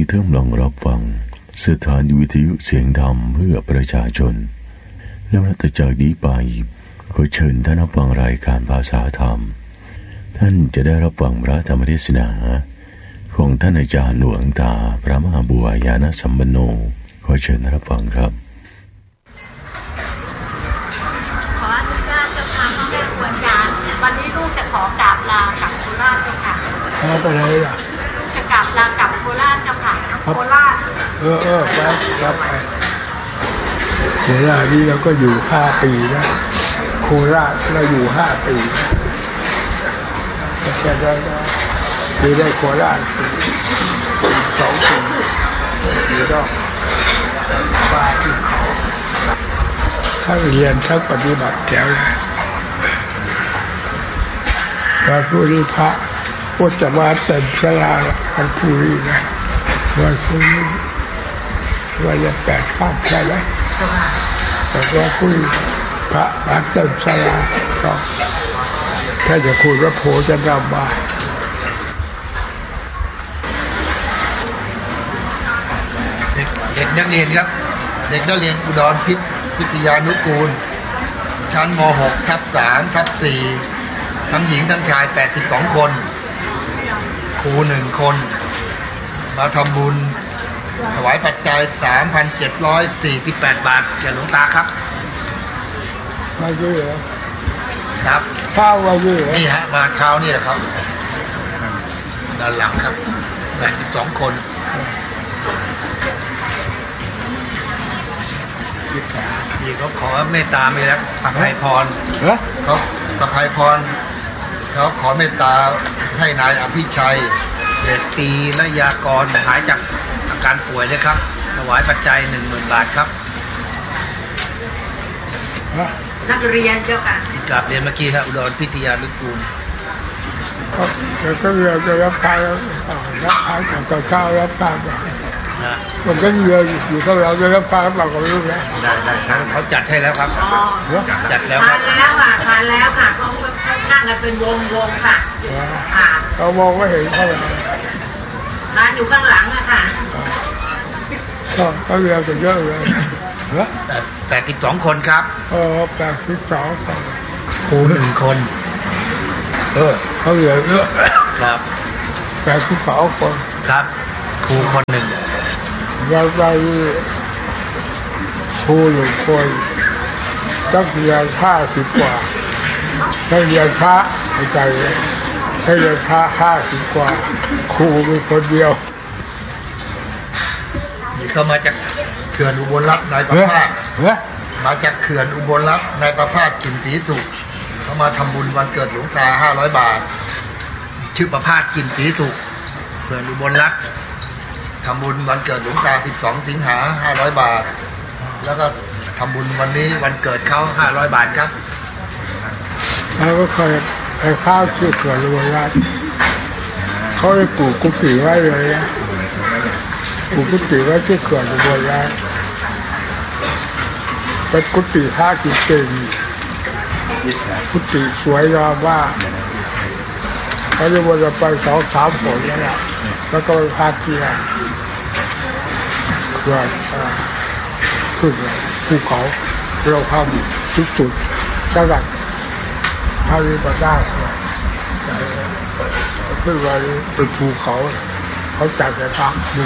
ท่านลองรับฟังสถานีวิทยุเสียงธรรมเพื่อประชาชนแล้วนับจากนี้ไปขอเชิญท่านรับฟังรายการภาษาธรรมท่านจะได้รับฟังพระธรรมเทศนาของท่านอาจารย์หลวงตาพระมหาบัวยานสัมปันโนขอเชิญรับฟังครับขออนุญาตเจ้าค่ะพ่อแม่ครูอาจารย์วันนี้ลูกจะขอกราบลากลับโคราชเจ้าค่ะไปไหนล่ะลูกจะกราบลากลับโคราชเจ้าค่ะโคราชไปครับโคราชนี่เราก็อยู่5 ปีนะโคราชเราอยู่5 ปีแค่ได้อยู่ได้โคราช2 ปีอยู่รอบป่าที่เขาทั้งเรียนทั้งปฏิบัติแถวเลยตอนผู้นี้พระพุทธมาเต็มศาลาวันพุธนี้นะวันพุธนี้วันละ8 ค่ำใช่ไหมแต่ว่าพุธพระมาเต็มศาลาก็ถ้าจะคุยว่าโพจะนำมาเด็กนักเรียนครับเด็กนักเรียนอุดรพิทยานุกูลชั้นม.6/3/4 ทั้งหญิงทั้งชาย82 คนครู1 คนมาทำบุญถวายปัจจัย 3,748 บาทแก่หลวงตาครับมาเยอะเหรอครับข้าวมาเยอะนี่ฮะมาเช้านี่แหละครับด้านหลังครับ82 คนนี่เขาขอเมตตาไม่แล้วประภัยพรเขาประภัยพรเขาขอเมตตาให้นายอภิชัยเดชตีและยากรหายจากอาการป่วยนะครับถวายปัจจัย 10,000 บาทครับนักเรียนเจ้าค่ะกราบเรียนเมื่อกี้ครับอุดรพิทยานุกูลแล้วก็เราจะรับทานต่อเช้ารับทานผมก็เยอะอยู่ก็เราจะรับทานเราก็ไม่รู้นะได้เขาจัดให้แล้วครับจัดแล้วครับทานแล้วค่ะเขานั่งกันเป็นวงค่ะเรามองไม่เห็นเขาเลยทานอยู่ข้างหลังอะค่ะก็เรือจะเยอะเลย 82 คนครับ 82 คนครู1 คนเขาเรือเยอะครับ 82 คนครับครูคน1 เราไปครู1 คนนักเรียน50 กว่านักเรียนพระเข้าใจเลยนักเรียนพระ50 กว่าครูมีคนเดียวนี่ก็มาจากเขื่อนอุบลรัตน์นายประภาสมาจากเขื่อนอุบลรัตน์นายประภาสกลิ่นศรีสุขเขามาทำบุญวันเกิดหลวงตา500 บาทชื่อประภาสกลิ่นศรีสุขเขื่อนอุบลรัตน์ทำบุญวันเกิดหลวงตา12 สิงหา500 บาทแล้วก็ทำบุญวันนี้วันเกิดเขา500 บาทครับแล้วก็เคยไปข้าวชื่อเขื่อนอุบลรัตน์เขาได้ปลูกกุฏิไว้เลยนะปลูกกุฏิไว้ที่เขื่อนอุบลรัตน์เป็นกุฏิพระกิเก่งกุฏิสวยงามว่าเขาจะวนไป2-3 ผลแล้วก็ไปพักที่เขื่อนขึ้นภูเขาเราทำสุดๆจังหวัดทาริปตาขึ้นไปเป็นภูเขาจัดกระทับดู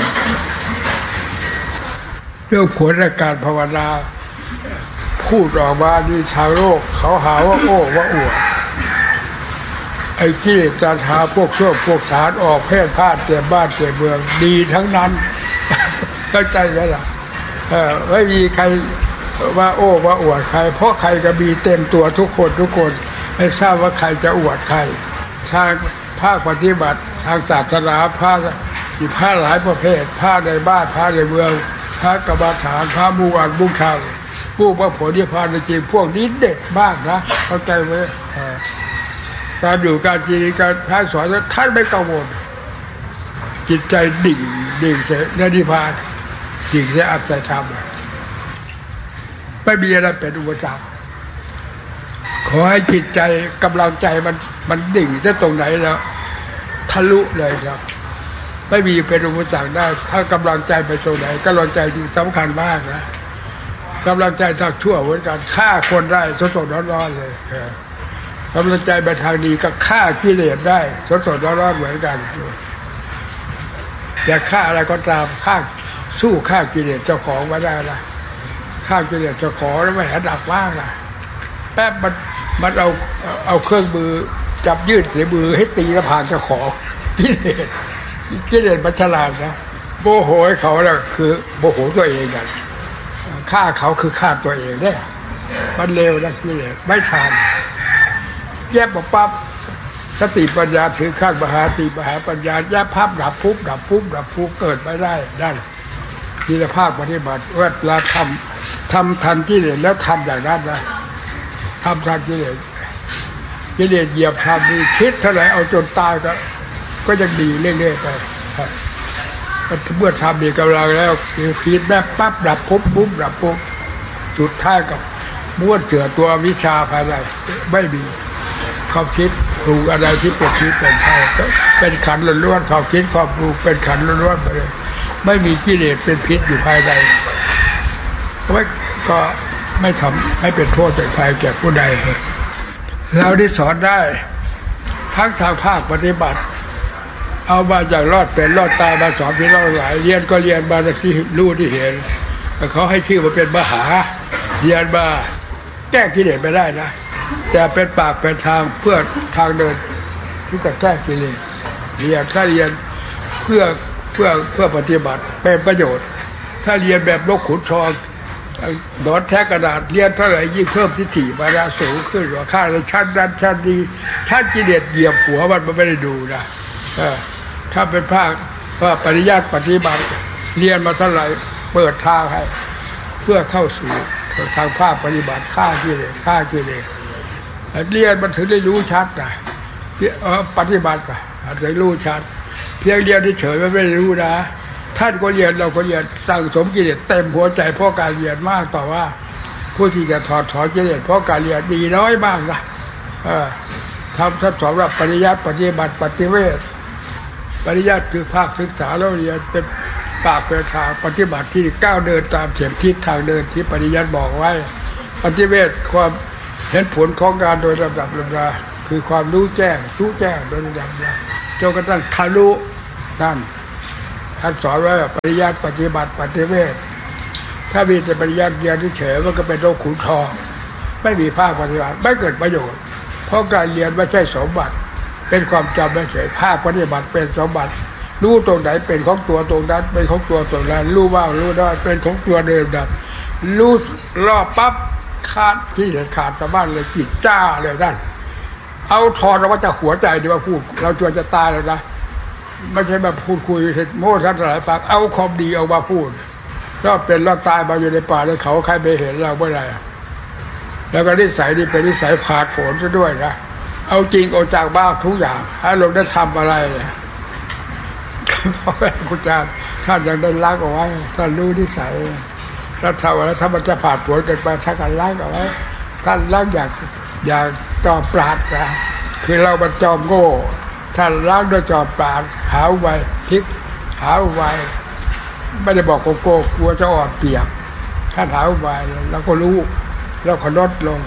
เรื่องผลในการภาวนาพูดออกมาที่ชาวโลกเขาหาว่าโอ้ว่าอวดไอ้กิเลสตัณหาพวกชั่วพวกสารออกเพ่นพ่านเต็มบ้านเต็มเมืองดีทั้งนั้นเข้าใจไหมล่ะไม่มีใครว่าโอ้ว่าอวดใครเพราะใครก็มีเต็มตัวทุกคนไม่ทราบว่าใครจะอวดใครทางภาคปฏิบัติทางศาสนาพระมีพระหลายประเภทพระในบ้านพระในเมืองพระกรรมฐานพระมุขมุขธรรมผู้พระโพธิพานจริงพวกนี้เด็ดมากนะเข้าใจไหมการอยู่การจริงการพระสอนท่านไม่กังวลจิตใจดิ่งเสียในนิพพานดิ่งเสียอัตตธรรมไม่มีอะไรเป็นอุปสรรคขอให้จิตใจกำลังใจมันดิ่งที่ตรงไหนแล้วทะลุเลยครับไม่มีเป็นอุปสรรคได้ถ้ากำลังใจไปตรงไหนกำลังใจจึงสำคัญมากนะกำลังใจทางชั่วเหมือนกันฆ่าคนได้สดๆร้อนๆเลยกำลังใจไปทางดีก็ฆ่ากิเลสได้สดๆร้อนๆเหมือนกันอย่าฆ่าอะไรก็ตามสู้ฆ่ากิเลสเจ้าของมาได้ละฆ่ากิเลสเจ้าของแล้วไม่หันดักว่างล่ะแป๊บมันเอาเครื่องมือจับยืดเสียมือให้ตีแล้วผ่านเจ้าของกิเลสมันฉลาดนะโมโหให้เขาแล้วคือโมโหตัวเองกันฆ่าเขาคือฆ่าตัวเองได้มันเร็วนะกิเลสไม่ทันแยบปั๊บสติปัญญาถือขั้นมหาสติมหาปัญญาแยบภาพดับปุ๊บเกิดไม่ได้นั่นทีละภาคปฏิบัติเวลาทำทันกิเลสแล้วทันอย่างนั้นนะทำทันกิเลสเหยียบทำดีคิดเท่าไหร่เอาจนตายก็ยังดีเรื่อยๆไปเมื่อทำมีกำลังแล้วคิดแบบปั๊บดับปุ๊บสุดท้ายกับม้วนเสือตัววิชาภายในไม่มีความคิดปรุงอะไรที่เป็นคิดเป็นไปเป็นขันธ์ล้วนๆความคิดความปรุงเป็นขันธ์ล้วนๆไปเลยไม่มีกิเลสเป็นพิษอยู่ภายในก็ไม่ทำให้เป็นโทษเป็นภัยแก่ผู้ใดเราได้สอนได้ทั้งทางภาคปฏิบัติเอามาจากรอดเป็นรอดตายมาสอนพี่น้องหลายเรียนก็เรียนมาจากที่รู้ที่เห็นเขาให้ชื่อมาเป็นมหาเรียนมาแก้กิเลสไม่ได้นะแต่เป็นปากเป็นทางเพื่อทางเดินที่จะแก้กิเลสเรียนถ้าเรียนเพื่อปฏิบัติเป็นประโยชน์ถ้าเรียนแบบนกขุนทองดอนแท้กระดาษเรียนเท่าไหร่ยิ่งเพิ่มทิฏฐิมานะสูงขึ้นกว่าข้าในชั้นนั้นชั้นดีชั้นกิเลสเหยียบหัวมันไม่ได้ดูนะถ้าเป็นภาคว่าปริยัติปฏิบัติเรียนมาเท่าไหร่เปิดทางให้เพื่อเข้าสู่ทางภาคปฏิบัติฆ่ากิเลสเรียนมันถึงได้รู้ชัดนะปฏิบัติไปถึงรู้ชัดเพียงเรียนเฉยๆไม่ได้รู้นะท่านก็เรียนเราก็เรียนสั่งสมกิเลสเต็มหัวใจเพราะการเรียนมากต่อว่าผู้ที่จะถอดถอนกิเลสเพราะการเรียนดีน้อยมากนะทำทดสอบแบบปริยัติปฏิบัติปฏิเวทปริยัติคือภาคศึกษาแล้วเรียนเป็นปากเป็นทางปฏิบัติที่ก้าวเดินตามเข็มทิศทางเดินที่ปริยัติบอกไว้ปฏิเวทความเห็นผลของการโดยลำดับคือความรู้แจ้งโดยลำดับจนกระทั่งทะลุนั่นท่านสอนไว้แบบปริยัติปฏิบัติปฏิเวทถ้ามีแต่ปริยัติเรียนเฉยมันก็เป็นโลกขุนทองไม่มีภาคปฏิบัติไม่เกิดประโยชน์เพราะการเรียนไม่ใช่สมบัติเป็นความจำไม่เฉยภาคปฏิบัติเป็นสมบัติรู้ตรงไหนเป็นของตัวตรงนั้นเป็นของตัวตรงนั้นรู้ว่างรู้ได้เป็นของตัวเดิมดับรู้รอบปั๊บขาดที่เด็ดขาดสะบั้นเลยจิตจ้าเลยนั่นเอาถอดออกมาจากหัวใจดีว่าพูดเราจวนจะตายแล้วนะไม่ใช่แบบพูดคุยเห็นโม้ท่านหลายปากเอาความดีเอามาพูดแล้วเป็นเราตายมาอยู่ในป่าในเขาใครไม่เห็นเราเมื่อไรแล้วก็นิสัยนี่เป็นนิสัยผาดโผนซะด้วยนะเอาจริงเอาจากบ้าทุกอย่างถ้าเราได้ทำอะไรเนี่ยพ่อแม่ครูอาจารย์ท่านยังได้ล้างเอาไว้ท่านรู้นิสัยถ้าทำอะไรถ้ามันจะผาดโผนเกินไปท่านก็ล้างเอาไว้ท่านล้างอย่างจอมปราดนะคือเรามันจอมโง่ท่านล้างด้วยจอมปราดหาไว้พลิกหาไว้ไม่ได้บอกโกโก้กลัวจะอ่อนเปียกท่านหาไว้แล้วก็รู้แล้วก็ลดลง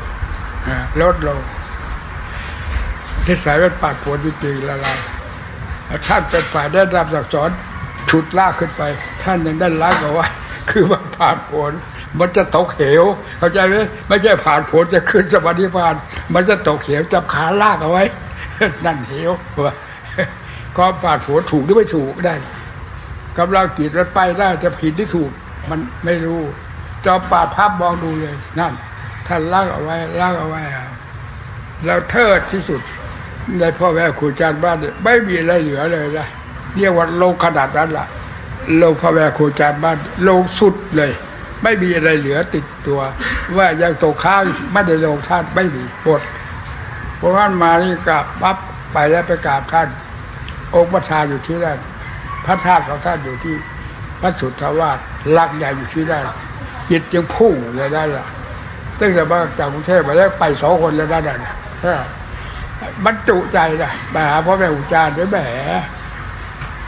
นิสัยเป็นปาดโผนจริงๆละลายท่านเป็นฝ่ายได้รับสั่งสอนฉุดลากขึ้นไปท่านยังได้ล้างเอาไว้คือว่าผ่านผลมันจะตกเหวเข้าใจไหมไม่ใช่ผ่านผลจะขึ้นสมาธิผ่านมันจะตกเหวจับขาลากเอาไว้นั่นเหวว่าก็ผ่านผลถูกหรือไม่ถูกได้กำลังจิตมันไปได้จะผิดหรือถูกมันไม่รู้จอมปราดภาพมองดูเลยนั่นท่านลากเอาไว้แล้วเทิดที่สุดในพ่อแม่ครูอาจารย์บ้านไม่มีอะไรเหลือเลยนะเรียกว่าลงขนาดนั้นล่ะลงพ่อแม่ครูอาจารย์บ้านลงสุดเลยไม่มีอะไรเหลือติดตัวว่ายังตกข้าวไม่ได้ลงท่านไม่มีหมดเพราะงั้นมานี่กราบปั๊บไปแล้วไปกราบท่านองค์พระธาตุอยู่ที่นั่นพระธาตุของท่านอยู่ที่พระสุทธาวาสลักใหญ่อยู่ที่นั่นจิตยังพุ่งเลยได้ล่ะตั้งแต่มาจากกรุงเทพมาแล้วไป2 คนแล้วได้บรรจุใจนะไปหาพ่อแม่ครูอาจารย์ด้วยแหม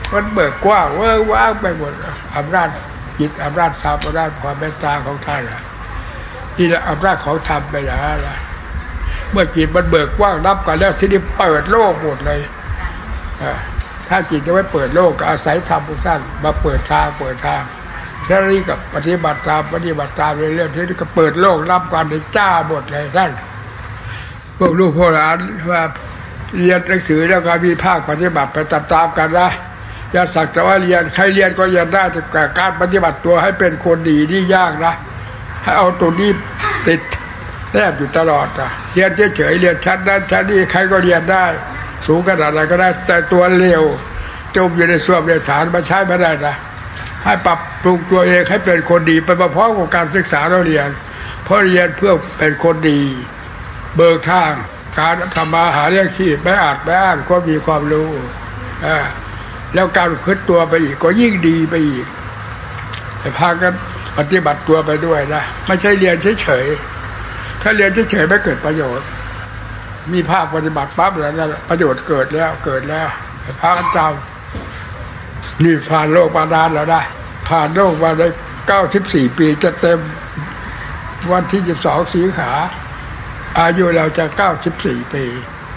มันเบิกกว้างเวิ้งว้างไปหมดอำนาจจิตอำนาจธรรมอำนาจความเมตตาของท่านนี่แหละอำนาจของธรรมไปอย่างนั้นละเมื่อจิตมันเบิกกว้างรับกันแล้วที่นี่เปิดโลกหมดเลยถ้าจิตจะไม่เปิดโลกก็อาศัยธรรมของท่านมาเปิดทางแล้วนี่กับปฏิบัติตามเรื่องที่นี่ก็เปิดโลกรับกันในจ้าหมดเลยท่านพวกลูกพวกหลานว่าเรียนหนังสือแล้วก็มีภาคปฏิบัติไปตามๆกันนะอย่าสักแต่ว่าเรียนใครเรียนก็เรียนได้แต่การปฏิบัติตัวให้เป็นคนดีนี่ยากนะให้เอาตัวนี้ติดแนบอยู่ตลอดเรียนเฉยๆเรียนชั้นนั้นชั้นนี้ใครก็เรียนได้สูงขนาดไหนก็ได้แต่ตัวเร็วจมอยู่ในส่วนในฐานมาใช้ไม่ได้นะให้ปรับปรุงตัวเองให้เป็นคนดีไปพร้อมกับการศึกษาเราเรียนเพราะเรียนเพื่อเป็นคนดีเบิกทางการทำมาหาเลี้ยงชีพไม่อาจไม่อ้างก็มีความรู้แล้วการพึ่งตัวไปอีกก็ยิ่งดีไปอีกแต่พากันปฏิบัติตัวไปด้วยนะไม่ใช่เรียนเฉยๆถ้าเรียนเฉยๆไม่เกิดประโยชน์มีภาคปฏิบัติปั๊บแล้วประโยชน์เกิดแล้วพากันจำนี่ผ่านโลกมานานแล้วได้ผ่านโลกมาได้94 ปีจะเต็มวันที่12 สิงหาอายุเราจะ94 ปี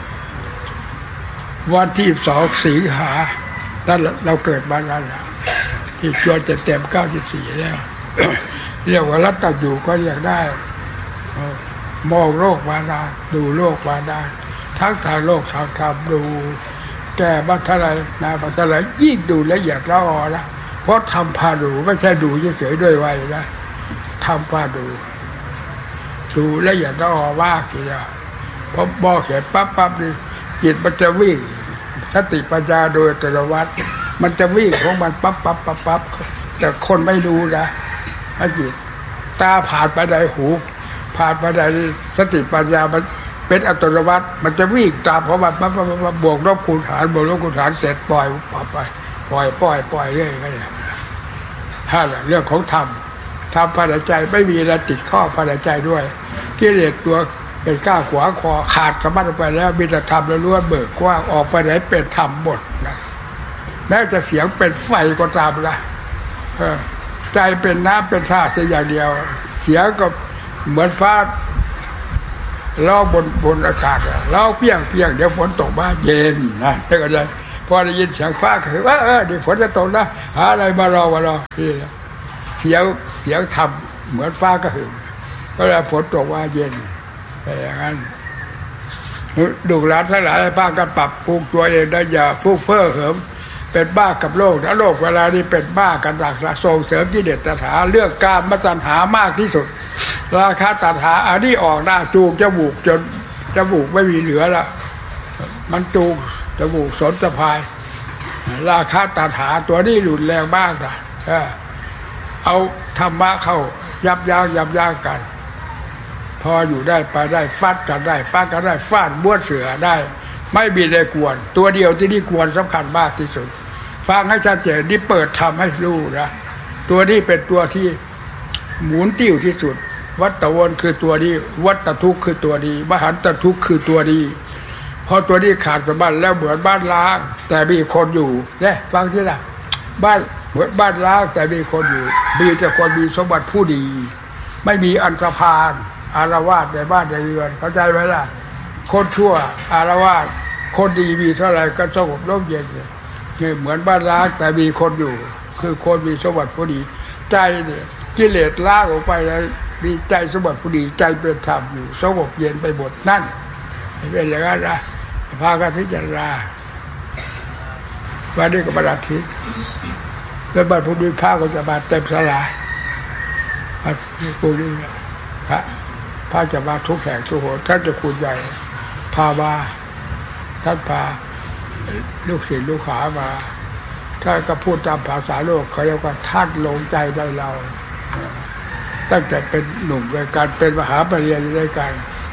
วันที่12 สิงหานั่นเราเกิดมาแล้วที่จวนจะเต็ม94แล้วเรียกว่ารัตอยู่ก็เรียกได้มองโลกมาได้ดูโลกมาได้ทั้งทางโลกทางธรรมดูแก่บัตรไรนาบัตรไรยิ่งดูละเอียดละออนะเพราะทำพาดูไม่ใช่ดูเฉยๆด้วยวัยนะทำพาดูละเอียดละออมากทีเดียวพอบอกเห็นปั๊บนี่จิตมันจะวิ่งสติปัญญาโดยอัตโนมัติมันจะวิ่งของมันปั๊บแต่คนไม่ดูนะจิตตาผ่านไปในหูผ่านไปในสติปัญญามันเป็นอัตโนมัติมันจะวิ่งตามของมันบวกลบคูณหารเสร็จปล่อยไปปล่อยเรื่อยๆถ้าเรื่องของธรรมภายในใจไม่มีอะไรติดข้อภายในใจด้วยกิเลสตัวเป็นก้าวขวางคอขาดสมบัติไปแล้วมีแต่ธรรมล้วนเบิกกว้างออกไปไหนเป็นธรรมหมดนะแม้จะเสียงเป็นไฟก็ตามนะใจเป็นน้ำเป็นธาตุเสียอย่างเดียวเสียงก็เหมือนฟ้าล้อบนอากาศล้อเปี้ยงเดี๋ยวฝนตกมาเย็นนะเท่ากันเลยพอได้ยินเสียงฟ้าคือว่าเดี๋ยวฝนจะตกนะหาอะไรมารอนี่แหละเสียงทำเหมือนฟ้าก็หึงก็แล้วฝนตกว่าเย็นไปอย่างนั้นดูหลานทั้งหลายป้ากันปรับปรุงตัวเองได้อย่าฟุ้งเฟ้อเหิมเป็นบ้ากับโลกนะโลกเวลานี้เป็นบ้ากันหลักส่งเสริมกิเลสตัณหาเรื่องการมาตัณหามากที่สุดราคะตัณหาอันนี้ออกหน้าจูงจมูกจนจมูกไม่มีเหลือละมันจูงจมูกสนสะพายราคะตัณหาตัวนี้รุนแรงมากนะเอาธรรมะเข้ายับยั้งกันพออยู่ได้ไปได้ฟาดกันได้ฟาดบ้วนเสือได้ไม่มีได้กวนตัวเดียวที่นี่กวนสำคัญมากที่สุดฟังให้ชัดเจนนี่เปิดทำให้รู้นะตัวนี้เป็นตัวที่หมุนติ้วที่สุดวัฏวนคือตัวนี้วัฏทุกข์คือตัวนี้มหันตทุกข์คือตัวนี้พอตัวนี้ขาดสมบัติแล้วเหมือนบ้านล้างแต่มีคนอยู่เนี่ยฟังที่ละบ้านเหมือนบ้านล้างแต่มีคนอยู่มีแต่คนมีสมบัติผู้ดีไม่มีอันธพาลอารวาสในบ้านในเรือนเข้าใจไหมล่ะคนชั่วอารวาสคนดีมีเท่าไหร่ก็สงบร่มเย็นเนี่ยเหมือนบ้านล้างแต่มีคนอยู่คือคนมีสมบัติผู้ดีใจเนี่ยกิเลสล้างออกไปแล้วมีใจสมบัติผู้ดีใจเป็นธรรมอยู่สงบเย็นไปหมดนั่นเป็นอย่างนั้นนะพากันพิจารณาวันนี้ก็วันอาทิตย์แล้วบัดพรุ่งนี้พระก็จะมาเต็มศาลาพรุ่งนี้พระจะมาทุกแห่งทุกหนท่านจะคุณใหญ่พามาท่านพาลูกศิษย์ลูกหามาท่านก็พูดตามภาษาโลกเขาเรียกว่าท่านลงใจได้เราตั้งแต่เป็นหนุ่มด้วยกันเป็นมหาปริญญาด้วยกัน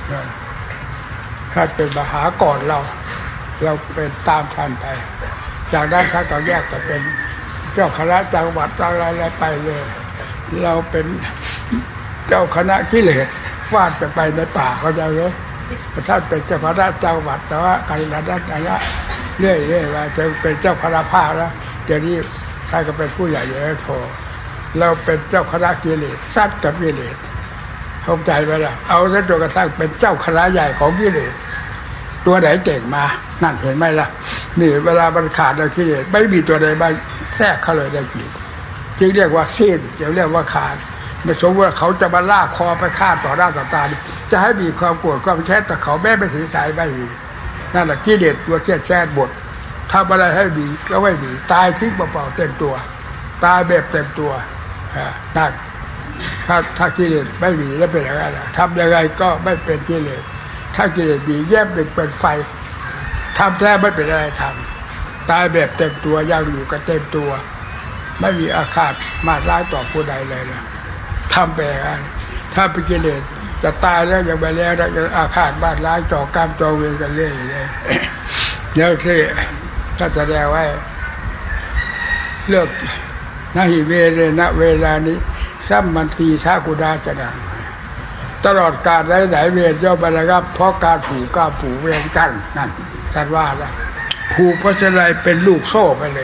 ท่านเป็นมหาก่อนเราเป็นตามท่านไปจากนั้นท่านก็แยกไปเป็นเจ้าคณะจังหวัดอะไรไปเลยเราเป็นเจ้าคณะกิเลสฟาดไปในป่าเขาใจไหมท่านเป็นเจ้าคณะจังหวัดแต่ว่าการนั้นเรื่อยๆว่าจะเป็นเจ้าคณะภาคแล้วดี๋ยวนี้ท่านก็เป็นผู้ใหญ่อยู่แล้วพอเราเป็นเจ้าคณะกิเลสซัดกับกิเลสเข้าใจไหมล่ะเอาซะจนกระทั่งเป็นเจ้าคณะใหญ่ของกิเลสตัวไหนเก่งมานั่นเห็นไหมล่ะนี่เวลามันขาดแล้วกิเลสไม่มีตัวใดมาแทรกเข้าเลยได้กี่จึงเรียกว่าสิ้นจะเรียกว่าขาดไม่สมว่าเขาจะมาลากคอไปฆ่าต่อหน้าต่อตาจะให้มีความโกรธความแค้นแต่เขาแม่ไม่ถือสายไม่มีนั่นแหละกิเลสตัวแช่บดทำอะไรให้มีก็ไม่มีตายทิ้งเปล่าๆเต็มตัวตายแบบเต็มตัวนั่นถ้ากิเลสไม่มีแล้วเป็นยังไงล่ะทำยังไงก็ไม่เป็นกิเลสถ้ากิเลสมีแยบหนึ่งเป็นไฟทำแท้ไม่เป็นอะไรทำตายแบบเต็มตัวยังอยู่กับเต็มตัวไม่มีอาฆาตมาร้ายต่อผู้ใดเลยนะทำไปอย่างนั้นถ้าเป็นกิเลสจะตายแล้วยังไปแล้วยังอาฆาตมาร้ายต่อกรรมต่อเวรกันเรื่อยเลยแล้วที่ถ้าแสดงไว้เลิกนาหิเวเรนะเวลานี้สัมมันตีชากุดาจะดังตลอดกาลไหนเวรย่อมบรรลับเพราะการผูกก้าวผูกเวรกันนั่นท่านว่านะผูกเพราะฉะนั้นเป็นลูกโซ่ไปเลย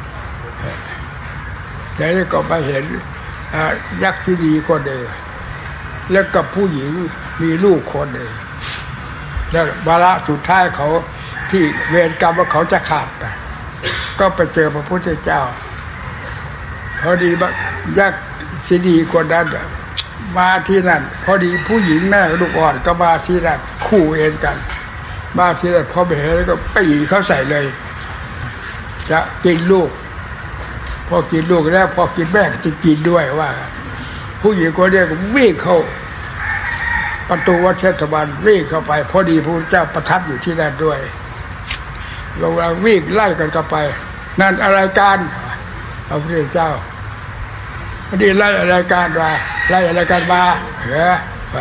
แต่นี่ก็ไปเห็นยักษ์ที่ดีคนเดียวแล้วกับผู้หญิงมีลูกคนเดียวแล้ววาระสุดท้ายเขาที่เวรกรรมว่าเขาจะขาดก็ไปเจอพระพุทธเจ้าพอดียักษ์ที่ดีคนนั้นมาที่นั่นพอดีผู้หญิงแม่ลูกอ่อนก็มาที่นั่นคู่เวรกันมาที่นั่นพอไปเห็นก็ปีเขาใส่เลยจะกินลูกพอกินลูกแล้วพอกินแม่จะกินด้วยว่าผู้หญิงคนนี้ก็วิ่งเข้าประตูวัดเชษฐวันวิ่งเข้าไปพอดีพระพุทธเจ้าประทับอยู่ที่นั่นด้วยเราวิ่งไล่กันเข้าไปนั่นอะไรกันพระพุทธเจ้าพอดีไล่อะไรกันมาไล่อะไรกันมาเหรอ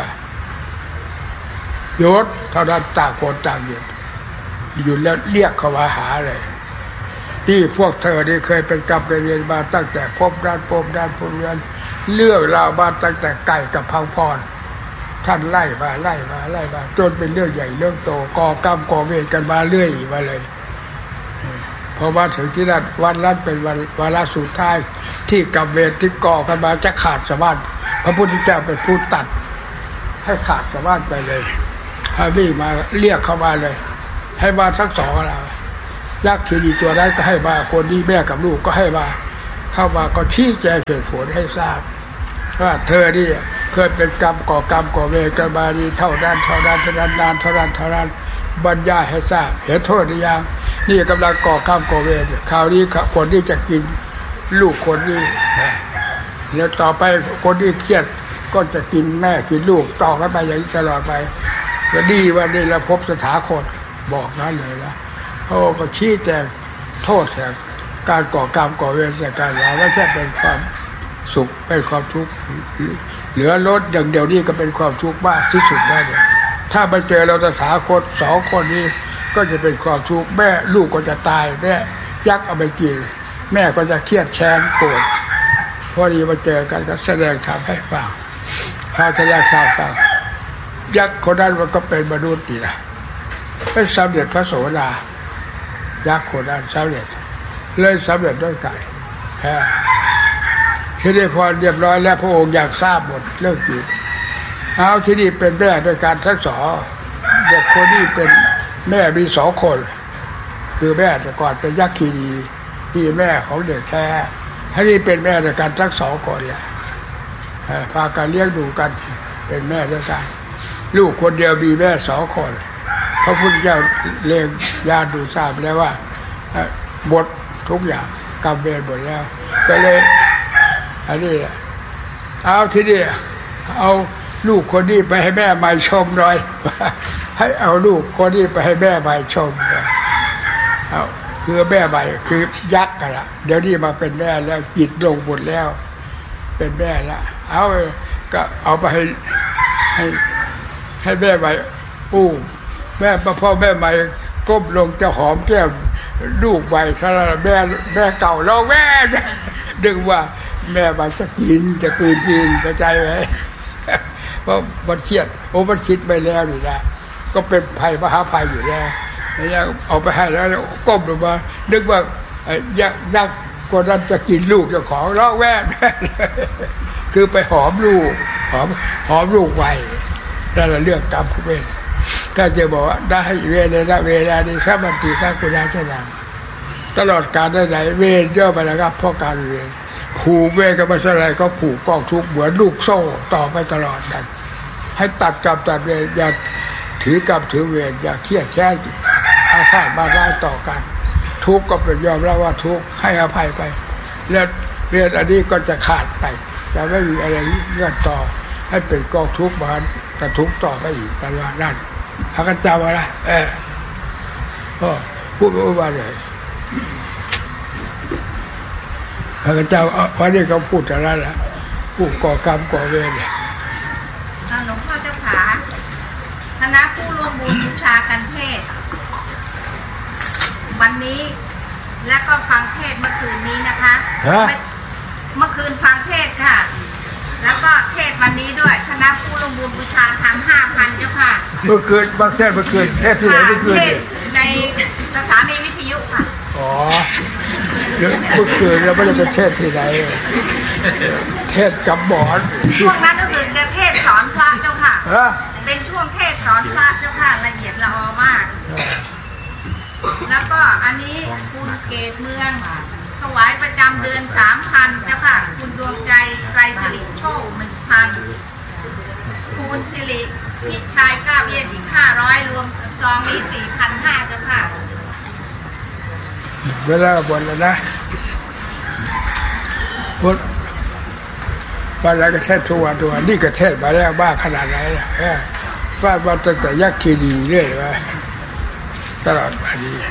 หยุดเท่านั้นต่างคนต่างหยุดแล้วเรียกเขามาหาเลยที่พวกเธอนี่เคยเป็นกรรมเป็นเวรมาตั้งแต่พบด้านเรื่องราวมาตั้งแต่ไก่กับพังพรท่านไล่มาจนเป็นเรื่องใหญ่เรื่องโตก่อกรรมก่อเวรกันมาเรื่อยมาเลยพอมาถึงที่นั่นวันนั้นเป็นวันวาระสุดท้ายที่กรรมเวรที่ก่อกันมาจะขาดสะบั้นพระพุทธเจ้าเป็นผู้ตัดให้ขาดสะบั้นไปเลยให้วิ่งมาเรียกเข้ามาเลยให้มาทั้งสองเรายักษ์ที่ดีตัวนั้นก็ให้มาคนนี้แม่กับลูกก็ให้มาเข้ามาก็ชี้แจงเหตุผลให้ทราบว่าเธอนี่เคยเป็นกรรมก่อเวรกันมาดีเท่านั้นนานเท่านั้นบรรยายให้ทราบเห็นโทษหรือยังนี่กำลังก่อกรรมก่อเวรคราวนี้คนที่จะกินลูกคนนี้แล้วต่อไปคนที่เครียดก็จะกินแม่กินลูกต่อกันไปอย่างนี้ตลอดไปก็ดีว่านี่เราพบสถาคตบอกนั้นเลยนะเขาก็ชี้แจงโทษแห่งการก่อกรรมก่อเวรจากการว่าไม่ใช่เป็นความสุขเป็นความทุกข์เหลือลดอย่างเดียวนี้ก็เป็นความทุกข์มากที่สุดได้เลยถ้าไปเจอเราตถาคตสองคนนี้ก็จะเป็นความทุกข์แม่ลูกก็จะตายแม่ยักษ์เอาไปกินแม่ก็จะเครียดแค้นโกรธพอดีมาเจอกันก็แสดงธรรมให้ฟังพอแสดงธรรมฟังยักษ์คนนั้นมันก็เป็นมนุษย์นี่นะเป็นสำเร็จพระโสดายักษ์คนนั้นสำเร็จเลยสำเร็จด้วยกันที่ได้พอเรียบร้อยแล้วพระองค์อยากทราบหมดเรื่องจิตเอาที่นี่เป็นแม่ด้วยการทั้งสองเด็กคนนี้เป็นแม่มีสองคนคือแม่แต่ก่อนเป็นยักษ์คีรีที่แม่ของเด็กแท้ที่นี่เป็นแม่ด้วยกันทั้งสองคนเนี่ยพากันเลี้ยงดูกันเป็นแม่ด้วยกันลูกคนเดียวมีแม่สองคนพระพุทธเจ้าเลี้ยงญาติดูทราบแล้วว่าบททุกอย่างกรรมเวรหมดแล้วก็เลยอันนี้เอาทีนี้เอาลูกคนนี้ไปให้แม่ใหม่ชมหน่อยให้เอาลูกคนนี้ไปให้แม่ใหม่ชมเอาคือแม่ใหม่คือยักษ์กันละเดี๋ยวนี้มาเป็นแม่แล้วจิตลงหมดแล้วเป็นแม่แล้วเอาก็เอาไปให้แม่ใหม่อู้แม่พ่อแม่ใหม่ก้มลงจะหอมแก้มลูกใหม่ถ้าแม่เก่าเราแม่ดึงว่าแม่มันจะกินจะกลืนกินเข้าใจไหมเพราะมันเครียดมันคิดไปแล้วนี่นะก็เป็นภัยมหาภัยอยู่แล้วเอาไปให้แล้วก้มลงมานึกว่ายักษ์คนนั้นจะกินลูกเจ้าของร้องแว่คือไปหอมลูกหอมลูกไว้นั่นแหละเรื่องกรรมคุณเป็นถ้าจะบอกว่าได้เวลานี้สัมปติสังกุณาเช่นนั้นตลอดการได้ไหนเวรย่อไปแล้วครับเพราะการเวรผูกเวรกับมาสลายก็ผูกกองทุกข์เหมือนลูกโซ่ต่อไปตลอดนั้นให้ตัดกรรมตัดเวรอย่าถือกรรมถือเวรอย่าเครียดแค้นอาฆาตมาร้ายต่อกันทุกข์ก็เป็นยอมรับว่าทุกข์ให้อภัยไปแล้วเวรอันนี้ก็จะขาดไปจะไม่มีอะไรเงื่อนต่อให้เป็นกองทุกข์มาแต่ทุกข์ต่อไปอีกกันว่านั่นพระกันจำไว้นะพูดไปว่าเลยพระกันเจ้าวันนี้เขาพูดอะไรล่ะผู้ก่อกรรมก่อเวรเนี่ยหลวงพ่อเจ้าขาคณะผู้ร่วมบุญบูชากันเทศวันนี้และก็ฟังเทศเมื่อคืนนี้นะคะเมื่อคืนฟังเทศค่ะแล้วก็เทศวันนี้ด้วยคณะผู้ร่วมบุญบูชาทำ 5,000 เจ้าค่ะเมื่อคืนบางเทศเมื่อคืนเทศที่ไหนเมื่อคืนในสถานีวิทยุค่ะอ๋อเมื่อคืนเราไม่ได้ไปเทศที่ไหนเทศกับหมอนช่วงนั้นก็คือจะเทศสอนพระเจ้าค่ะเป็นช่วงเทศสอนพระเจ้าค่ะละเอียดละออมากแล้วก็อันนี้คุณเกศเมืองถวายประจำเดือน 3,000 เจ้าค่ะคุณดวงใจไกรสิริโชค 1,000 คุณสิริพิชัยก้าวเย็นอีก 500 รวมซองนี้ 4,500 เจ้าค่ะเวลาบนแล้วนะพุทธบ้านเราก็เทศทุกวันนี่ก็เทศมาแล้วบ้าขนาดไหนล่ะฟาดมาตั้งแต่ยักษ์คีรีเรื่อยมาตลอดมานี้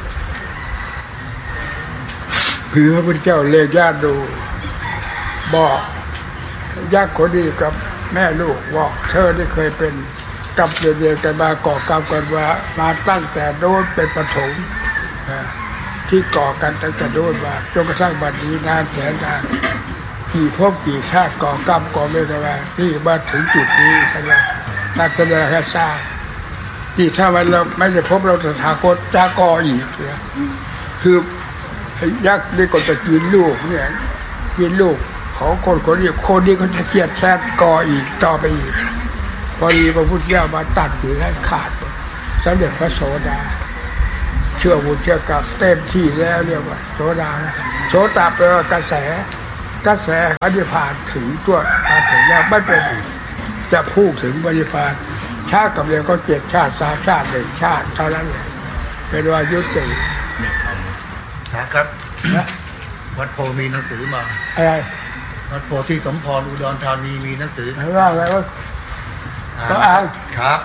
คือพระพุทธเจ้าเรียกญาติดูบอกยักษ์คนนี้กับแม่ลูกบอกเธอที่เคยเป็นกับเดียวกันมาก่อกรรมกันมาตั้งแต่โน้นเป็นปฐมที่ก่อกันตั้งแต่โน้นมาจนกระทั่งบัดนี้นานแสนนานกี่ภพกี่ชาติก่อกรรมก่อเวรมาที่มาถึงจุดนี้กันแล้วการแสดงให้ทราบที่ถ้ามันเราไม่ได้พบเราตถาคตจะก่ออีกเนี่ยคือยักษ์นี่ก็จะกินลูกเนี่ยกินลูกของคนนี้ก็จะเครียดแค้นก่ออีกต่อไปอีกพอดีพระพุทธเจ้ามาตัดสินให้ขาดสำเร็จพระโสดาเชื่อบุญเชื่อกรรมเต็มที่แล้วเรียกว่าโสดาโสดาแปลว่ากระแสพระนิพพานถึงตัวมาถึงแล้วไม่เป็นอีกจะพูดถึงพระนิพพานชาติกับเร็วก็7 ชาติ3 ชาติ1 ชาติเท่านั้นเลยเป็นว่ายุติครับวัดโพมีหนังสือมาอะไรวัดโพที่สมพรอุดรธานีมีหนังสือว่าอะไรวะต้องอ่านครับ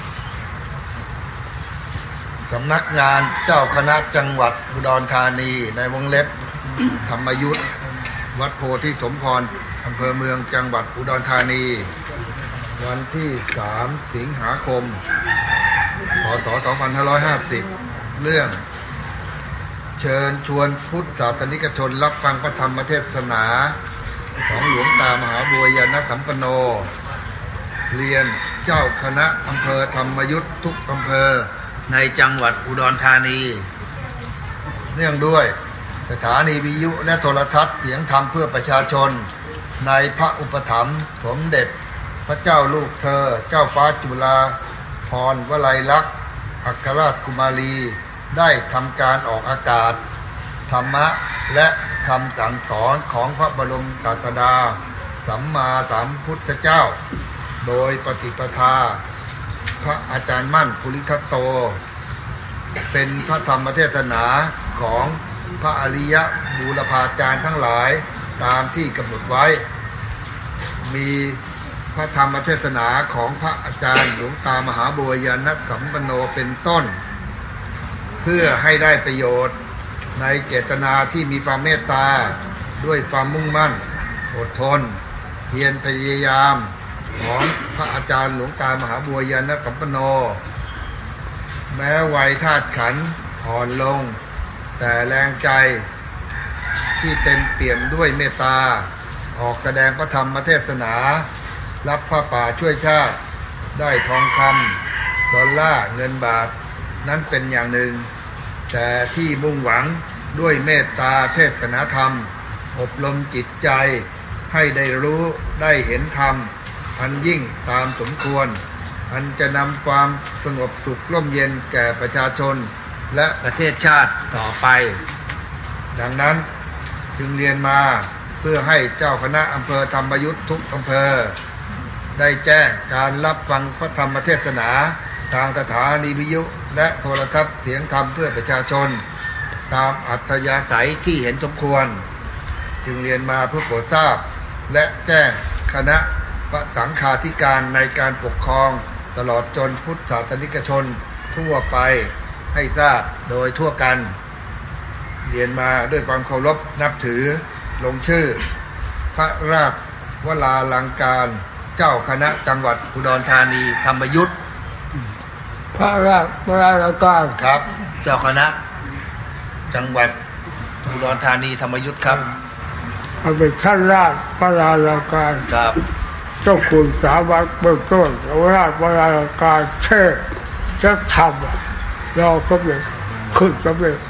สำนักงานเจ้าคณะจังหวัดอุดรธานีในวงเล็บธรรมยุทธวัดโพธิสมพรอำเภอเมืองจังหวัดอุดรธานีวันที่3 สิงหาคมพ.ศ. 2550เรื่องเชิญชวนพุทธศาสนิกชนรับฟังพระธรรมเทศนาของหลวงตามหาบัวยานสัมปันโนเรียนเจ้าคณะอำเภอธรรมยุทธทุกอำเภอในจังหวัดอุดรธานีเนื่องด้วยสถานีวิทยุและโทรทัศน์เสียงธรรมเพื่อประชาชนในพระอุปถัมภ์สมเด็จพระเจ้าลูกเธอเจ้าฟ้าจุฬาภรณ์วลัยลักษณ์อัครราชกุมารีได้ทำการออกอากาศธรรมะและคำสั่งสอนของพระบรมศาสดาสัมมาสัมพุทธเจ้าโดยปฏิปทาพระอาจารย์มั่นภูริทัตโตเป็นพระธรรมเทศนาของพระอริยบูรพาจารย์ทั้งหลายตามที่กำหนดไว้มีพระธรรมเทศนาของพระอาจารย์หลวงตามหาบัวยานสัมปันโนเป็นต้นเพื่อให้ได้ประโยชน์ในเจตนาที่มีความเมตตาด้วยความมุ่งมั่นอดทนเพียรพยายามของพระอาจารย์หลวงตามหาบัวยานสัมปันโนแม้วัยธาตุขันธ์อ่อนลงแต่แรงใจที่เต็มเปี่ยมด้วยเมตตาออกแสดงพระธรรมเทศนารับพระป่าช่วยชาติได้ทองคำดอลลาร์เงินบาทนั้นเป็นอย่างหนึ่งแต่ที่มุ่งหวังด้วยเมตตาเทศนาธรรมอบรมจิตใจให้ได้รู้ได้เห็นธรรมอันยิ่งตามสมควรอันจะนำความสงบสุขร่มเย็นแก่ประชาชนและประเทศชาติต่อไปดังนั้นจึงเรียนมาเพื่อให้เจ้าคณะอำเภอธรรมยุทธ์ทุกอำเภอได้แจ้งการรับฟังพระธรรมเทศนาทางสถานีวิทยุและโทรทัศน์เสียงธรรมเพื่อประชาชนตามอัธยาศัยที่เห็นสมควรจึงเรียนมาเพื่อโปรดทราบและแจ้งคณะพระสังฆาธิการในการปกครองตลอดจนพุทธศาสนิกชนทั่วไปให้ทราบโดยทั่วกันเรียนมาด้วยความเคารพนับถือลงชื่อพระราชวราลังการเจ้าคณะจังหวัดอุดรธานีธรรมยุทธ์พระราชวราลังการครับเจ้าคณะจังหวัดอุดรธานีธรรมยุทธ์ครับเอาเป็นท่านราชวราลังการครับเจ้าคุณสาวัตรเบื้องต้นราชวราลังการเทศจะทำเราสำเร็จขึ้นสำเร็จ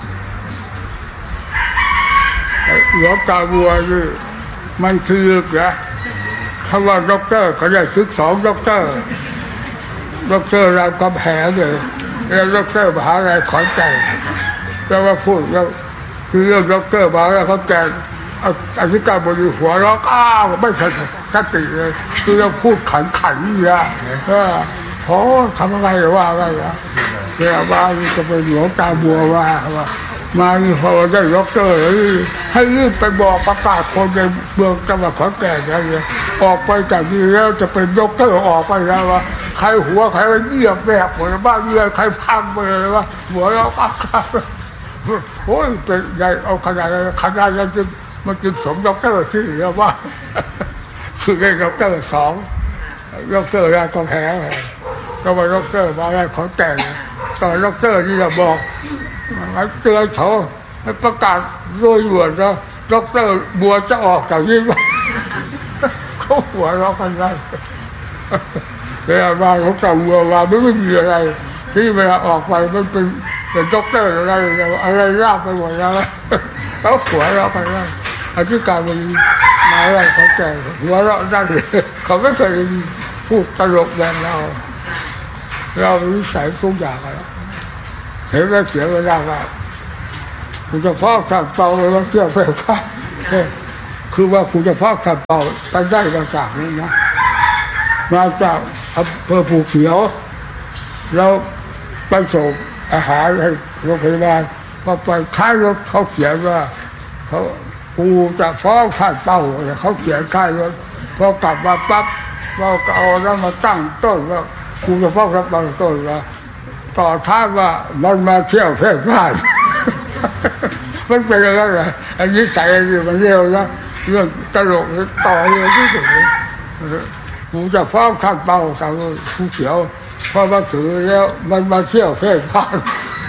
หลวงตาบัวนี่มันคือนะคำว่าด็อกเตอร์เขาได้ศึก2ด็อกเตอร์รามคำแหงเลยแล้วด็อกเตอร์มหาวิทยาลัยขอนแก่นแล้วว่าพูดแล้วคือเรื่องด็อกเตอร์มหาวิทยาลัยขอนแก่นอธิการบดีหัวเราะอ้าวไม่ใช่สติเลยคือเราพูดขันเนี่ยโอ้ทำอะไรว่าอะไรนะเดี๋ยวว่าจะไปหลวงตาบัวว่ามาพอได้ด็อกเตอร์ให้รีบไปบอกประกาศคนในเมืองจังหวัดขอนแก่นเลยออกไปจากนี้แล้วจะเป็นด็อกเตอร์ออกไปแล้วว่าใครหัวใครเงียบแบบหมดบ้านเรือนใครพังไปเลยว่าหัวเราอักโอ้ยเป็นใหญ่เอาขนาดนั้นจะมันจึงสมด็อกเตอร์ที่แล้วว่าคือได้ด็อกเตอร์2ด็อกเตอร์แรกก็แพ้ก็มาด็อกเตอร์มาแรกขอนแก่นตอนด็อกเตอร์ที่จะบอกเตือนเขาประกาศโดยด่วนนะด็อกเตอร์บัวจะออกจากนี้เขาหัวเราะกันได้เวลามาเขาจำบัวมาไม่มีอะไรที่เวลาออกไปมันเป็นด็อกเตอร์อะไรรากไปหมดแล้วเขาหัวเราะกันได้อธิการมันมาอะไรเขาแก่หัวเราะได้เขาไม่เคยพูดตลกแบบเราวิสัยทุกอย่างแล้วเห็นแล้วเสียเวลาว่าคุณจะฟอกท่านเป่าเลยว่าเชื่อเพื่อข้าคือว่าคุณจะฟอกท่านเป่าไปได้มาจากนี้นะมาจากอำเภอภูเขียวเราไปส่งอาหารให้โรงพยาบาลพอไปท้ายรถเขาเขียนว่ากูจะฟ้องท่านเป่าเขาเขียนท้ายรถพอกลับมาปั๊บเราก็เอาแล้วมาตั้งต้นว่ากูจะฟ้องท่านเป่าต้นว่าต่อท้ายว่ามันมาเที่ยวเพศพลาดมันเป็นอะไรอันนี้ใส่มันเร็วนะเรื่องตลกต่อเรื่องที่สุดกูจะฟ้องท่านเป่าสั่งผู้เขียวพอมาถือแล้วมันมาเที่ยวเพศพลาด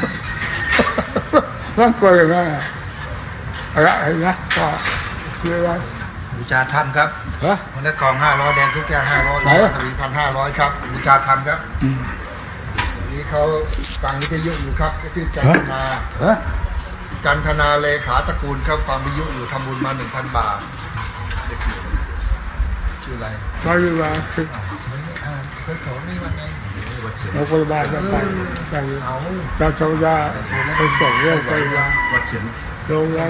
นั่นก็อย่างนั้นอะไรนะก็คืออะไรวิชาธรรมครับวันนี้กอง500แดงทุกแก้ว500ทวี1,500ครับวิชาธรรมครับนี่เขาฟังวิทยุอยู่ครับก็ชื่อจันทนาเลขาตระกูลครับฟังวิทยุอยู่ทำบุญมา 1,000 บาทชื่ออะไรไม่รู้ว่าเคยสอนนี่ว่าไงเราไปบ้านไปเอาจะชาวนาไปส่งเรื่องไปว่าโรงงาน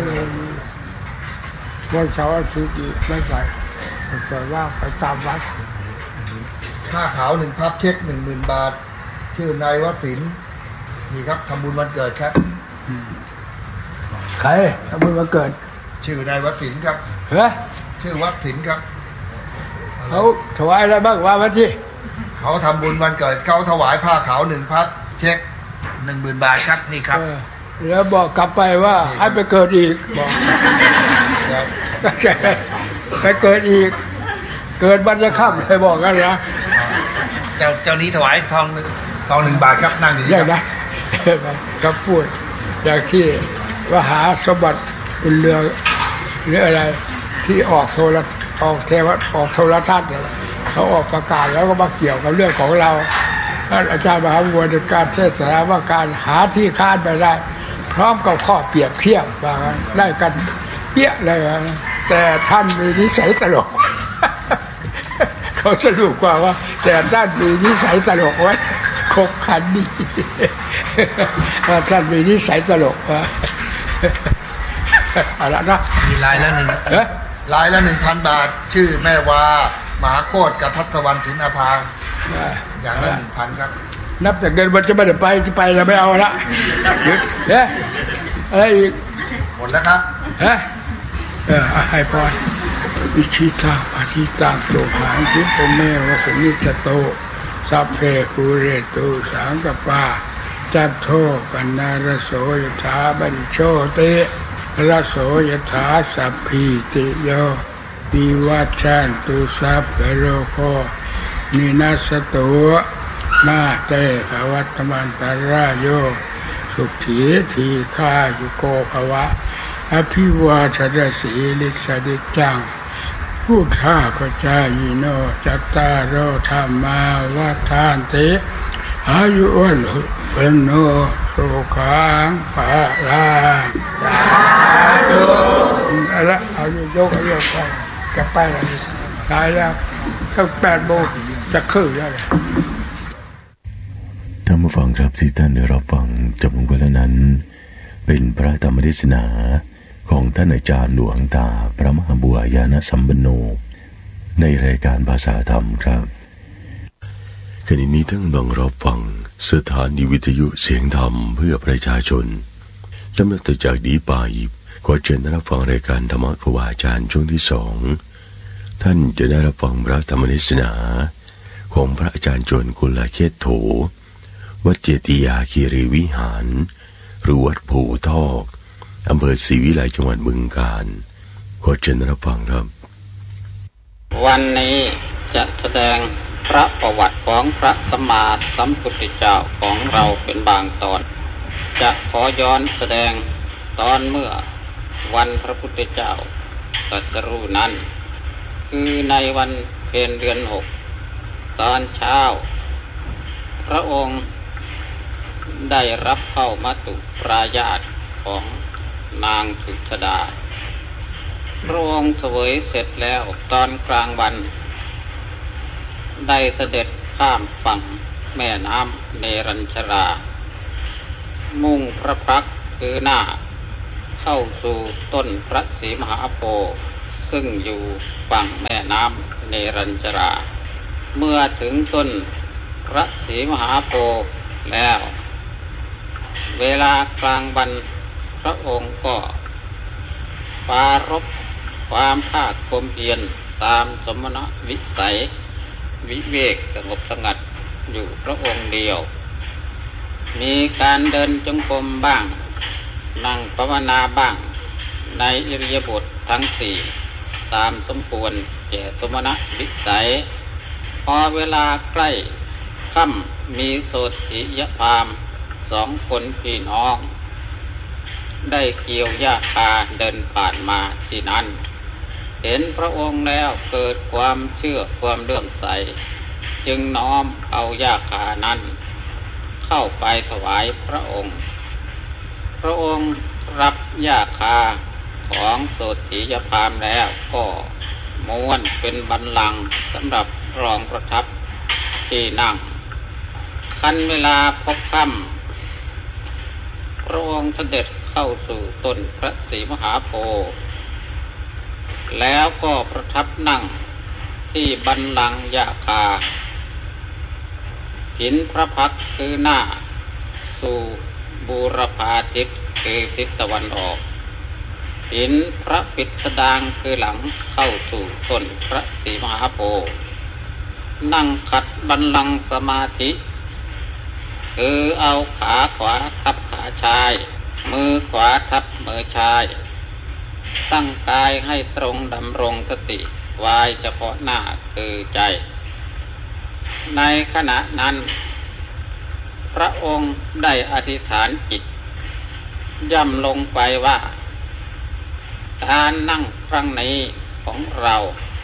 วันเสาร์อาทิตย์ไม่ไปแต่ว่าไปตามวัดค่าขาว1พับเช็ค 10,000 บาทชื่อนายวัดศิลป์นี่ครับทำบุญวันเกิดครับใครทำบุญวันเกิดชื่อนายวัดศิลป์ครับชื่อวัดศิลป์ครับเขาถวายอะไรบ้างว่ามาที่เขาทำบุญวันเกิดเขาถวายผ้าขาว1พับเช็ค 10,000 บาทครับนี่ครับแล้วบอกกลับไปว่าให้ไปเกิดอีกบอกไปเกิดอีกเกิดบรรยากาศเลยบอกกันนะเจ้านี้ถวายทอง1 บาทครับนั่งอยู่นี่นะครับพูดอย่างที่ว่าหาสมบัติเป็นเรือหรืออะไรที่ออกโทรทัศน์เขาออกประกาศแล้วก็มาเกี่ยวกับเรื่องของเราท่านอาจารย์มหาบัวในการเทศนาว่าการหาที่ค้านไปได้พร้อมกับข้อเปรียบเทียบว่าได้กันเปี้ยเลยแต่ท่านมีนิสัยตลกเขาสรุปว่าแต่ท่านมีนิสัยตลกไว้คบคันดีท่านมีนิสัยตลกอะไรนะมีรายละ1,000 บาทชื่อแม่วามหาโคตรกับทัตวันศิลภาอย่างละ 1,000 ครับนับแต่เงินมันจะไม่ได้จะไปเราไม่เอาละหยุดอะไรอีกหมดแล้วครับให้พรวิชิตาปฏิตาโสหานทิปเมวสนิจโตสัพเพภูเรตุสังกปาจัตโธปนารโสยถาบัญโชติรโสยถาสัพพิติโยวิวัชชันตุสัพพโรโคนินัสตุนาเตภวัตมันตรายโยสุขีทีฆายุโกภวะอภิวาทนาสีลิสดิจังพุทธาขจายโนจัตตารโอธรรมาวัฏฐานติอายุวันเป็นโนสุขังภะลังสาธุแล้วเอายกไปจะไปแล้วตายแล้วตั้ง8 โมงจะขึ้นแล้วท่านผู้ฟังครับที่ท่านได้รับฟังจบลงไปแล้วนั้นเป็นพระธรรมเทศนาของท่านอาจารย์หลวงตาพระมหาบัวยานสัมปันโนในรายการภาษาธรรมครับขณะนี้ท่านกำลังรับฟังสถานีวิทยุเสียงธรรมเพื่อประชาชนลำดับต่อจากนี้ไปขอเชิญรับฟังรายการธรรมะครูบาอาจารย์ช่วงที่2ท่านจะได้รับฟังพระธรรมเทศนาของพระอาจารย์จวนกุลเขตโถวัดเจติยาคีรีวิหารหรือวัดภูทอกอำเภอศรีวิไลจังหวัดบึงกาฬขอเชิญรับฟังครับวันนี้จะแสดงพระประวัติของพระสัมมาสัมพุทธเจ้าของเราเป็นบางตอนจะขอย้อนแสดงตอนเมื่อวันพระพุทธเจ้าตรัสรู้นั้นคือในวันเพ็ญเดือน6ตอนเช้าพระองค์ได้รับเข้ามาตุปรายาตของนางสุชฎาพระองค์เสวยเสร็จแล้วตอนกลางวันได้เสด็จข้ามฝั่งแม่น้ำเนรัญชรามุ่งพระพักตร์คือหน้าเข้าสู่ต้นพระศรีมหาโพธิ์ซึ่งอยู่ฝั่งแม่น้ำเนรัญชราเมื่อถึงต้นพระศรีมหาโพธิ์แล้วเวลากลางวันพระองค์ก็ปรารภความภาคความเพียรตามสมณวิสัยวิเวกสงบสงัดอยู่พระองค์เดียวมีการเดินจงกรมบ้างนั่งภาวนาบ้างในอิริยาบถทั้ง4ตามสมควรแก่สมณวิสัยพอเวลาใกล้ค่ำมีโสติยพราหมณ์2 คนพี่น้องได้เกี่ยวหญ้าคาเดินผ่านมาที่นั้นเห็นพระองค์แล้วเกิดความเชื่อความเลื่อมใสจึงน้อมเอาหญ้าคานั้นเข้าไปถวายพระองค์พระองค์รับหญ้าคาของโสติยพราหมณ์แล้วก็ม้วนเป็นบัลลังก์สำหรับรองประทับที่นั่งคันเวลาพบค่ำพระองค์เสด็จเข้าสู่ต้นพระศรีมหาโพธิ์แล้วก็ประทับนั่งที่บัลลังก์ยะคาหินพระพักตร์คือหน้าสู่บูรพาทิศคือทิศตะวันออกหินพระปิฎสดางคือหลังเข้าสู่ต้นพระศรีมหาโพธิ์นั่งขัดบัลลังก์สมาธิคือเอาขาขวาทับขาชายมือขวาทับมือชายตั้งกายให้ตรงดำรงสติไว้เฉพาะหน้าคือใจในขณะนั้นพระองค์ได้อธิษฐานจิตย่ำลงไปว่าการนั่งครั้งนี้ของเรา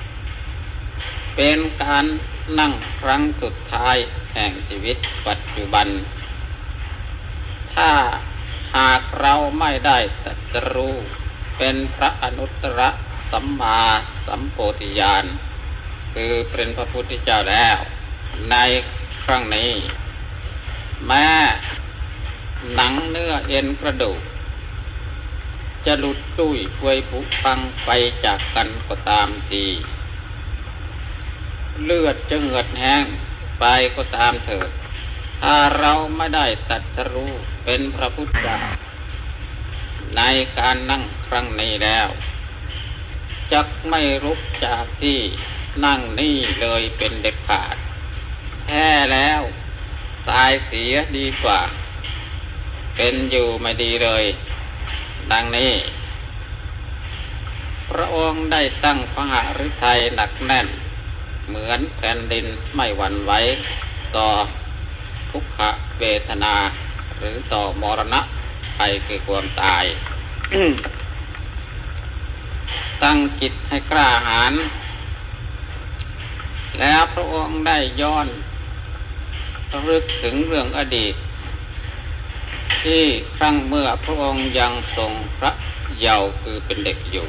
เป็นการนั่งครั้งสุดท้ายแห่งชีวิตปัจจุบันถ้าหากเราไม่ได้ตรัสรู้เป็นพระอนุตตรสัมมาสัมโพธิญาณคือเป็นพระพุทธเจ้าแล้วในครั้งนี้แม้หนังเนื้อเอ็นกระดูกจะหลุดตุ้ยพวยผุพังไปจากกันก็ตามทีเลือดจะเหือดแห้งไปก็ตามเถิดถ้าเราไม่ได้ตรัสรู้เป็นพระพุทธเจ้าในการนั่งครั้งนี้แล้วจักไม่ลุกจากที่นั่งนี่เลยเป็นเด็ดขาดแท้แล้วตายเสียดีกว่าเป็นอยู่ไม่ดีเลยดังนี้พระองค์ได้ตั้งพระหฤทัยหนักแน่นเหมือนแผ่นดินไม่หวั่นไหวต่อทุกขเวทนาหรือต่อมรณะภัยคือความตาย ตั้งจิตให้กล้าหาญแล้วพระองค์ได้ย้อนระลึกถึงเรื่องอดีตที่ครั้งเมื่อพระองค์ยังทรงพระเยาว์คือเป็นเด็กอยู่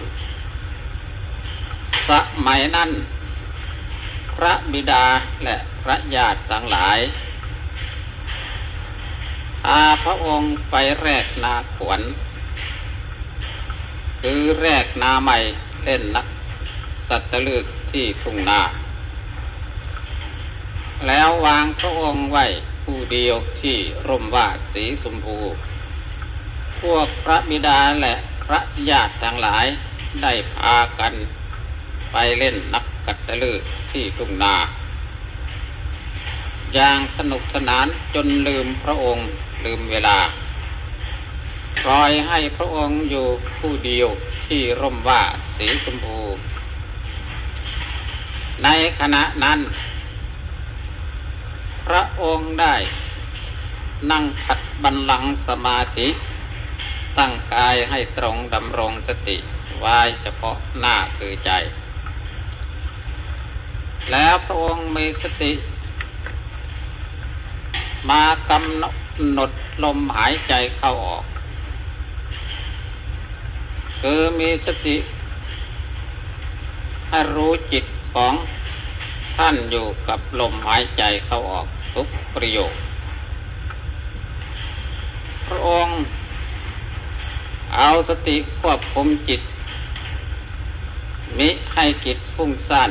สมัยนั้นพระบิดาและพระญาติทั้งหลายพาพระองค์ไปแรกนาขวัญคือแรกนาใหม่เล่นนักสัตว์เลือกที่ทุ่งนาแล้ววางพระองค์ไว้ผู้เดียวที่ร่มว่าสีชมพูพวกพระบิดาและพระญาติทั้งหลายได้พากันไปเล่นนักกัตลือที่ทุ่งนาอย่างสนุกสนานจนลืมพระองค์ลืมเวลาปล่อยให้พระองค์อยู่ผู้เดียวที่ร่มว่าสีชมพูในขณะนั้นพระองค์ได้นั่งขัดบัลลังก์สมาธิตั้งกายให้ตรงดำรงสติไว้เฉพาะหน้าคือใจแล้วพระองค์มีสติมากำหนดลมหายใจเข้าออกคือมีสติให้รู้จิตของท่านอยู่กับลมหายใจเข้าออกทุกประโยคพระองค์เอาสติควบคุมจิตมิให้จิตฟุ้งซ่าน